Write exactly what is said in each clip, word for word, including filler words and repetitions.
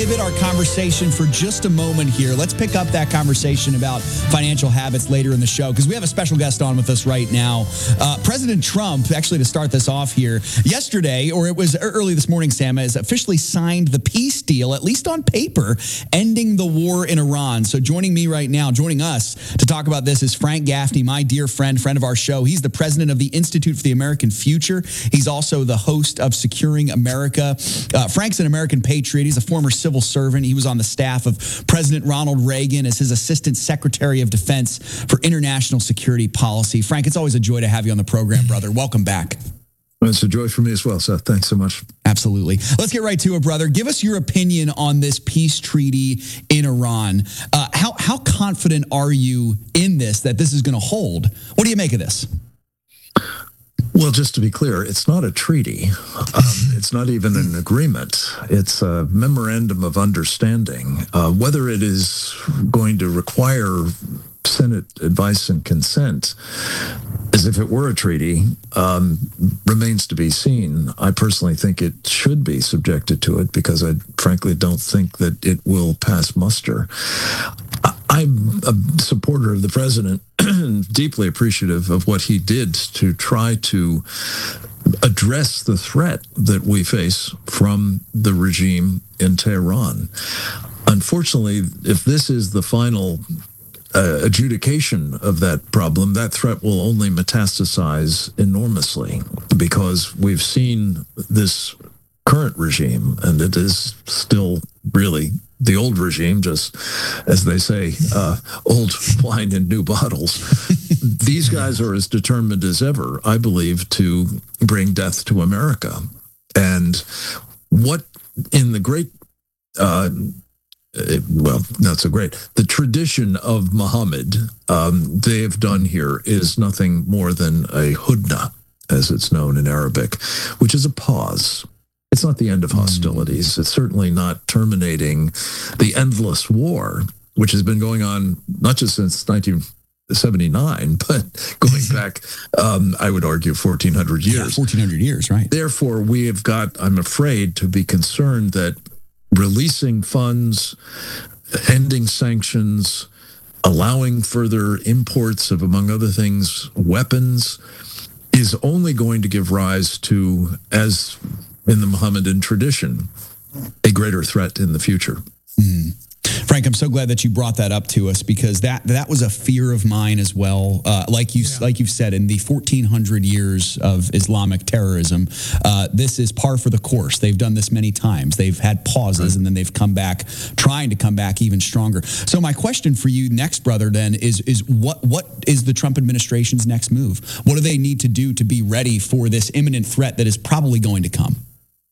pivot our conversation for just a moment here. Let's pick up that conversation about financial habits later in the show because we have a special guest on with us right now. Uh, President Trump, actually to start this off here, yesterday, or it was early this morning, Sam, has officially signed the peace deal, at least on paper, ending the war in Iran. So joining me right now, joining us to talk about this is Frank Gaffney, my dear friend, friend of our show. He's the president of the Institute for the American Future. He's also the host of Securing America. Uh, Frank's an American patriot. He's a former civil servant. He was on the staff of President Ronald Reagan as his Assistant Secretary of Defense for International Security Policy. Frank, it's always a joy to have you on the program, brother. Welcome back. Well, it's a joy for me as well, Seth. Thanks so much. Absolutely. Let's get right to it, brother. Give us your opinion on this peace treaty in Iran. Uh, how, how confident are you in this, that this is going to hold? What do you make of this? Well, just to be clear, it's not a treaty. Um, it's not even an agreement. It's a memorandum of understanding. Uh, whether it is going to require Senate advice and consent, as if it were a treaty, um, remains to be seen. I personally think it should be subjected to it because I frankly don't think that it will pass muster. I'm a supporter of the president, deeply appreciative of what he did to try to address the threat that we face from the regime in Tehran. Unfortunately, if this is the final uh, adjudication of that problem, that threat will only metastasize enormously because we've seen this current regime, and it is still really the old regime, just as they say, uh, old wine in new bottles. These guys are as determined as ever, I believe, to bring death to America. And what in the great, uh, well, not so great, the tradition of Muhammad, um, they have done here is nothing more than a hudna, as it's known in Arabic, which is a pause. It's not the end of hostilities. It's certainly not terminating the endless war, which has been going on not just since nineteen seventy-nine, but going back, um, I would argue, fourteen hundred years. Yeah, fourteen hundred years, right. Therefore, we have got, I'm afraid, to be concerned that releasing funds, ending sanctions, allowing further imports of, among other things, weapons, is only going to give rise to, as in the Mohammedan tradition, a greater threat in the future. Mm. Frank, I'm so glad that you brought that up to us because that that was a fear of mine as well. Uh, like you yeah. like you've said, in the fourteen hundred years of Islamic terrorism, uh, this is par for the course. They've done this many times. They've had pauses right. and then they've come back, trying to come back even stronger. So my question for you next, brother, then is is what what is the Trump administration's next move? What do they need to do to be ready for this imminent threat that is probably going to come?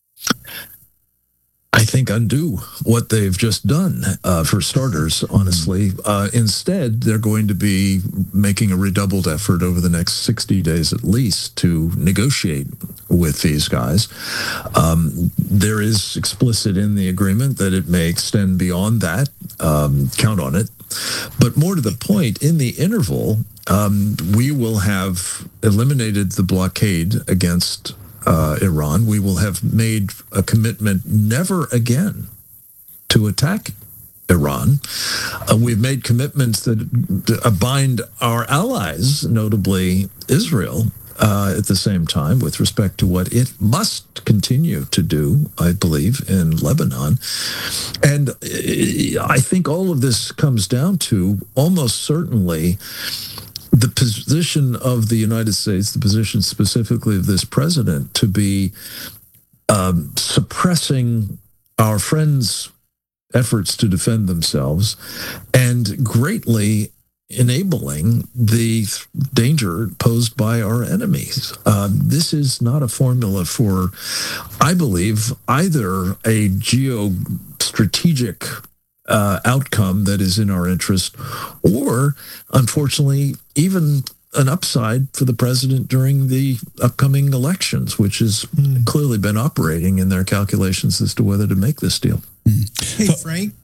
I think undo what they've just done, uh, for starters, honestly. Uh, instead, they're going to be making a redoubled effort over the next sixty days at least to negotiate with these guys. Um, there is explicit in the agreement that it may extend beyond that. Um, count on it. But more to the point, in the interval, um, we will have eliminated the blockade against Uh, Iran. We will have made a commitment never again to attack Iran. Uh, we've made commitments that uh, bind our allies, notably Israel, uh, at the same time with respect to what it must continue to do, I believe, in Lebanon. And I think all of this comes down to almost certainly the position of the United States, the position specifically of this president, to be um, suppressing our friends' efforts to defend themselves and greatly enabling the danger posed by our enemies. Uh, this is not a formula for, I believe, either a geostrategic Uh, outcome that is in our interest, or, unfortunately, even an upside for the president during the upcoming elections, which has mm. clearly been operating in their calculations as to whether to make this deal. Hey, Frank,